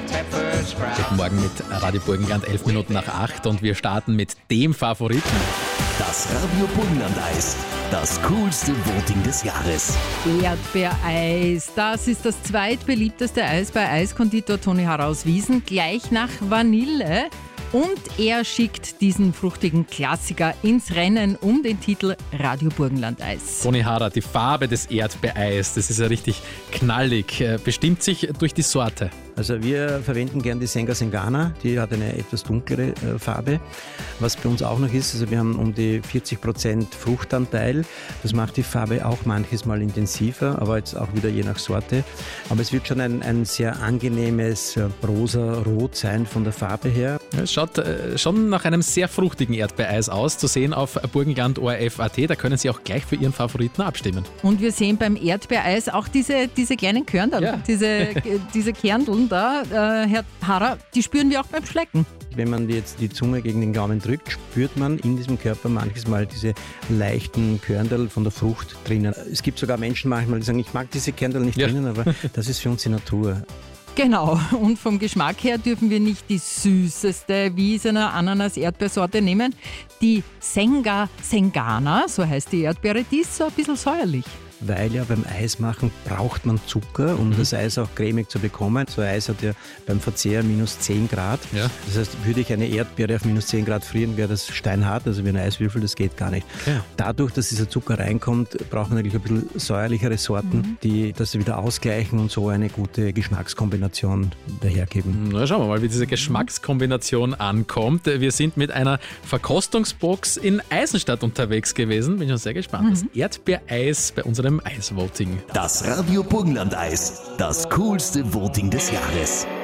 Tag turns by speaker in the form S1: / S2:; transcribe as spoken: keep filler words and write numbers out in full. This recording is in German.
S1: Guten Morgen mit Radio Burgenland, elf Minuten nach acht und wir starten mit dem Favoriten.
S2: Das Radio Burgenland-Eis, das coolste Voting des Jahres.
S3: Erdbeereis, das ist das zweitbeliebteste Eis bei Eiskonditor Toni Harrer aus Wiesen, gleich nach Vanille. Und er schickt diesen fruchtigen Klassiker ins Rennen um den Titel Radio Burgenland-Eis.
S1: Toni Harrer, die Farbe des Erdbeereis, das ist ja richtig knallig, bestimmt sich durch die Sorte.
S4: Also wir verwenden gern die Senga Sengana, die hat eine etwas dunklere äh, Farbe. Was bei uns auch noch ist, also wir haben um die vierzig Prozent Fruchtanteil. Das macht die Farbe auch manches Mal intensiver, aber jetzt auch wieder je nach Sorte. Aber es wird schon ein, ein sehr angenehmes äh, rosa-rot sein von der Farbe her.
S1: Es schaut äh, schon nach einem sehr fruchtigen Erdbeereis aus, zu sehen auf burgenland O R F Punkt A T. Da können Sie auch gleich für Ihren Favoriten abstimmen.
S3: Und wir sehen beim Erdbeereis auch diese, diese kleinen Körner,
S1: ja.
S3: diese, diese Kerneln da, äh, Herr Harrer, die spüren wir auch beim Schlecken.
S4: Wenn man jetzt die Zunge gegen den Gaumen drückt, spürt man in diesem Körper manches Mal diese leichten Körnerl von der Frucht drinnen. Es gibt sogar Menschen manchmal, die sagen, ich mag diese Körnerl nicht ja. drinnen, aber das ist für uns die Natur.
S3: Genau, und vom Geschmack her dürfen wir nicht die süßeste Wiesener Ananas-Erdbeersorte nehmen. Die Senga Sengana, so heißt die Erdbeere, die ist so ein bisschen säuerlich.
S4: Weil ja beim Eismachen braucht man Zucker, um mhm. das Eis auch cremig zu bekommen. So ein Eis hat ja beim Verzehr minus zehn Grad. Ja. Das heißt, würde ich eine Erdbeere auf minus zehn Grad frieren, wäre das steinhart, also wie ein Eiswürfel, das geht gar nicht. Ja. Dadurch, dass dieser Zucker reinkommt, braucht man natürlich ein bisschen säuerlichere Sorten, mhm. die das wieder ausgleichen und so eine gute Geschmackskombination dahergeben.
S1: Na, schauen wir mal, wie diese Geschmackskombination ankommt. Wir sind mit einer Verkostungsbox in Eisenstadt unterwegs gewesen. Bin schon sehr gespannt. Mhm. Das Erdbeereis bei unserem Eisvoting.
S2: Das Radio Burgenland-Eis, das coolste Voting des Jahres.